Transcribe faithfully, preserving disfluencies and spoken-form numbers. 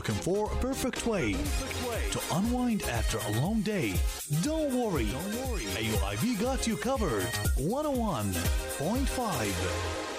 Looking for a perfect way to unwind after a long day? Don't worry. Don't worry. A U I B got you covered. one oh one point five